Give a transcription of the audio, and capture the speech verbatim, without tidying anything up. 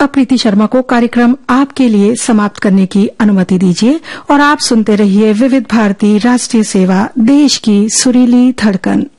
अब प्रीति शर्मा को कार्यक्रम आपके लिए समाप्त करने की अनुमति दीजिए और आप सुनते रहिए विविध भारती राष्ट्रीय सेवा, देश की सुरीली धड़कन।